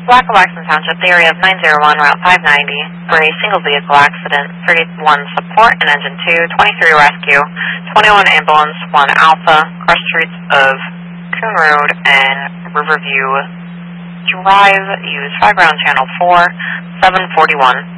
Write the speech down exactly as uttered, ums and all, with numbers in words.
Wackawaxon Township, the area of nine zero one, Route five ninety, for a single vehicle accident. thirty-one support and engine two, twenty-three rescue, twenty-one ambulance, one Alpha, cross streets of Coon Road and Riverview Drive. Use Fire Ground Channel four, seven forty-one.